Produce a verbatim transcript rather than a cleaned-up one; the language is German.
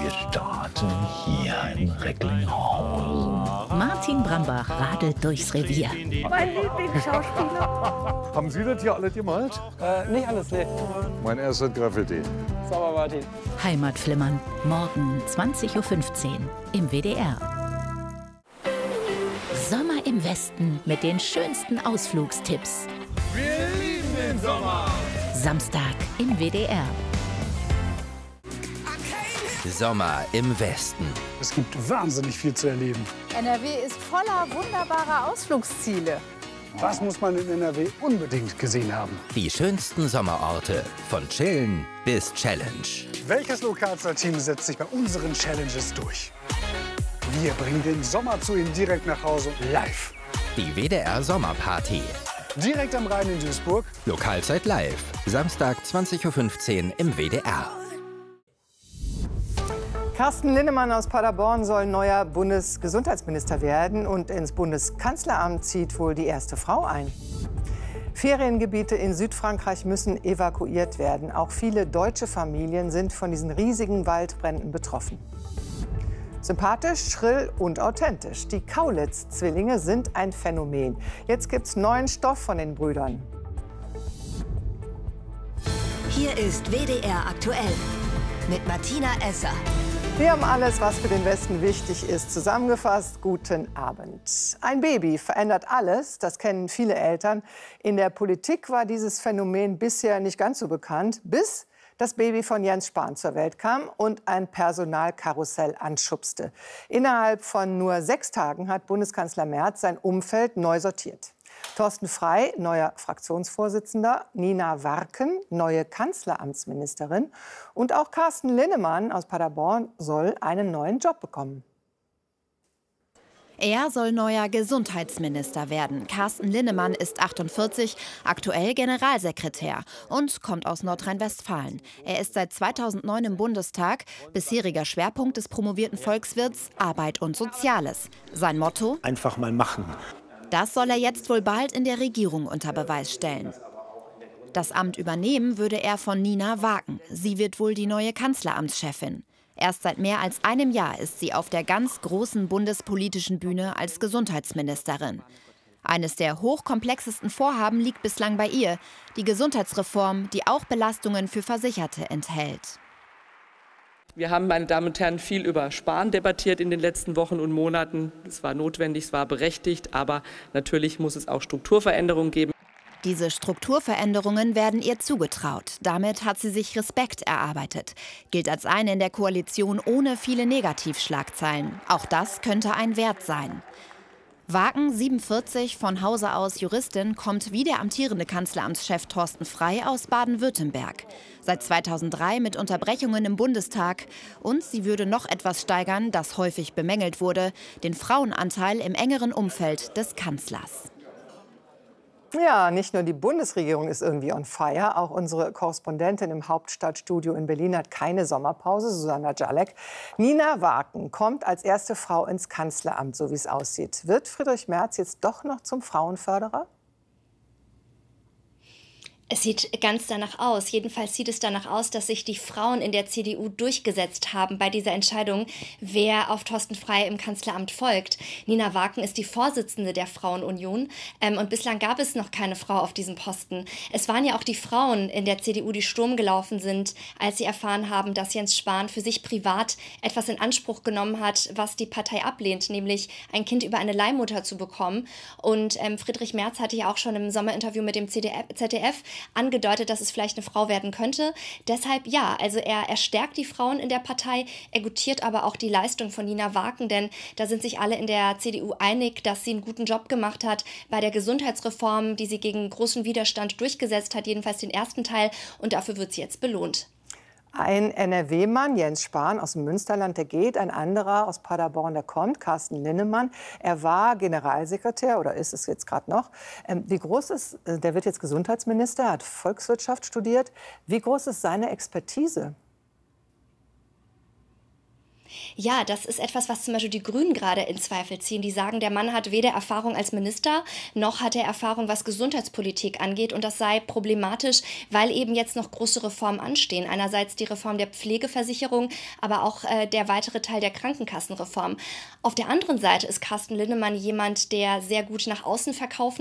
Wir starten hier in Recklinghausen. Martin Brambach radelt durchs Revier. Mein Lieblingsschauspieler. Haben Sie das hier alle gemalt? Äh, nicht alles, nee. Mein erster Graffiti. Sauber, Martin. Heimatflimmern, morgen zwanzig Uhr fünfzehn im W D R. Sommer im Westen mit den schönsten Ausflugstipps. Wir lieben den Sommer. Samstag im W D R. Sommer im Westen. Es gibt wahnsinnig viel zu erleben. N R W ist voller wunderbarer Ausflugsziele. Was muss man in N R W unbedingt gesehen haben? Die schönsten Sommerorte, von Chillen bis Challenge. Welches Lokalteam setzt sich bei unseren Challenges durch? Wir bringen den Sommer zu Ihnen direkt nach Hause, live. Die W D R Sommerparty. Direkt am Rhein in Duisburg. Lokalzeit live. Samstag zwanzig Uhr fünfzehn im W D R. Carsten Linnemann aus Paderborn soll neuer Bundesgesundheitsminister werden und ins Bundeskanzleramt zieht wohl die erste Frau ein. Feriengebiete in Südfrankreich müssen evakuiert werden. Auch viele deutsche Familien sind von diesen riesigen Waldbränden betroffen. Sympathisch, schrill und authentisch. Die Kaulitz-Zwillinge sind ein Phänomen. Jetzt gibt's neuen Stoff von den Brüdern. Hier ist W D R aktuell mit Martina Esser. Wir haben alles, was für den Westen wichtig ist, zusammengefasst. Guten Abend. Ein Baby verändert alles, das kennen viele Eltern. In der Politik war dieses Phänomen bisher nicht ganz so bekannt, bis das Baby von Jens Spahn zur Welt kam und ein Personalkarussell anschubste. Innerhalb von nur sechs Tagen hat Bundeskanzler Merz sein Umfeld neu sortiert. Thorsten Frey, neuer Fraktionsvorsitzender, Nina Warken, neue Kanzleramtsministerin und auch Carsten Linnemann aus Paderborn soll einen neuen Job bekommen. Er soll neuer Gesundheitsminister werden. Carsten Linnemann ist achtundvierzig, aktuell Generalsekretär und kommt aus Nordrhein-Westfalen. Er ist seit zweitausendneun im Bundestag. Bisheriger Schwerpunkt des promovierten Volkswirts Arbeit und Soziales. Sein Motto? Einfach mal machen. Das soll er jetzt wohl bald in der Regierung unter Beweis stellen. Das Amt übernehmen würde er von Nina Warken. Sie wird wohl die neue Kanzleramtschefin. Erst seit mehr als einem Jahr ist sie auf der ganz großen bundespolitischen Bühne als Gesundheitsministerin. Eines der hochkomplexesten Vorhaben liegt bislang bei ihr, die Gesundheitsreform, die auch Belastungen für Versicherte enthält. Wir haben, meine Damen und Herren, viel über Sparen debattiert in den letzten Wochen und Monaten. Es war notwendig, es war berechtigt, aber natürlich muss es auch Strukturveränderungen geben. Diese Strukturveränderungen werden ihr zugetraut. Damit hat sie sich Respekt erarbeitet. Gilt als eine in der Koalition ohne viele Negativschlagzeilen. Auch das könnte ein Wert sein. Warken, siebenundvierzig, von Hause aus Juristin, kommt wie der amtierende Kanzleramtschef Thorsten Frey aus Baden-Württemberg. Seit zweitausenddrei mit Unterbrechungen im Bundestag. Und sie würde noch etwas steigern, das häufig bemängelt wurde, den Frauenanteil im engeren Umfeld des Kanzlers. Ja, nicht nur die Bundesregierung ist irgendwie on fire, auch unsere Korrespondentin im Hauptstadtstudio in Berlin hat keine Sommerpause, Susanna Jalek. Nina Warken kommt als erste Frau ins Kanzleramt, so wie es aussieht. Wird Friedrich Merz jetzt doch noch zum Frauenförderer? Es sieht ganz danach aus. Jedenfalls sieht es danach aus, dass sich die Frauen in der C D U durchgesetzt haben bei dieser Entscheidung, wer auf Thorsten Frey im Kanzleramt folgt. Nina Warken ist die Vorsitzende der Frauenunion ähm, und bislang gab es noch keine Frau auf diesem Posten. Es waren ja auch die Frauen in der C D U, die Sturm gelaufen sind, als sie erfahren haben, dass Jens Spahn für sich privat etwas in Anspruch genommen hat, was die Partei ablehnt, nämlich ein Kind über eine Leihmutter zu bekommen. Und ähm, Friedrich Merz hatte ja auch schon im Sommerinterview mit dem Z D F angedeutet, dass es vielleicht eine Frau werden könnte. Deshalb ja, also er, er stärkt die Frauen in der Partei, er gutiert aber auch die Leistung von Nina Warken, denn da sind sich alle in der C D U einig, dass sie einen guten Job gemacht hat bei der Gesundheitsreform, die sie gegen großen Widerstand durchgesetzt hat, jedenfalls den ersten Teil, und dafür wird sie jetzt belohnt. Ein N R W-Mann, Jens Spahn aus dem Münsterland, der geht. Ein anderer aus Paderborn, der kommt, Carsten Linnemann. Er war Generalsekretär oder ist es jetzt gerade noch. Ähm, wie groß ist, der wird jetzt Gesundheitsminister, hat Volkswirtschaft studiert. Wie groß ist seine Expertise? Ja, das ist etwas, was zum Beispiel die Grünen gerade in Zweifel ziehen. Die sagen, der Mann hat weder Erfahrung als Minister, noch hat er Erfahrung, was Gesundheitspolitik angeht. Und das sei problematisch, weil eben jetzt noch große Reformen anstehen. Einerseits die Reform der Pflegeversicherung, aber auch äh, der weitere Teil der Krankenkassenreform. Auf der anderen Seite ist Carsten Linnemann jemand, der sehr gut nach außen verkaufen